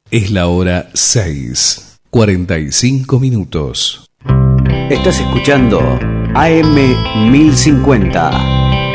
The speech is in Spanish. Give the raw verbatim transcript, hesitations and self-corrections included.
Es la hora seis, cuarenta y cinco minutos. Estás escuchando A M mil cincuenta.